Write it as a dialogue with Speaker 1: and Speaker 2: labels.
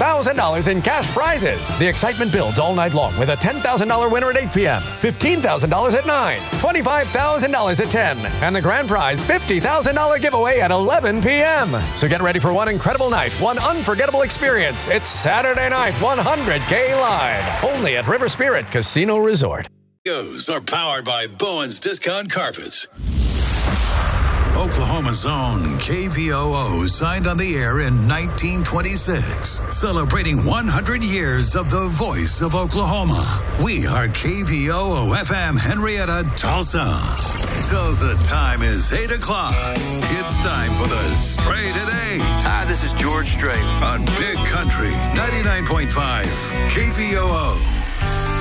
Speaker 1: $1,000 in cash prizes. The excitement builds all night long with a $10,000 winner at 8 p.m., $15,000 at 9, $25,000 at 10, and the grand prize $50,000 giveaway at 11 p.m. So get ready for one incredible night, one unforgettable experience. It's Saturday night 100K Live, only at River Spirit Casino Resort.
Speaker 2: Shows are powered by Bowen's Discount Carpets. Oklahoma's own KVOO signed on the air in 1926, celebrating 100 years of the voice of Oklahoma. We are KVOO FM Henrietta, Tulsa. Tulsa time is 8 o'clock. It's time for the Straight at 8.
Speaker 3: Hi, this is George Strait.
Speaker 2: On Big Country 99.5 KVOO.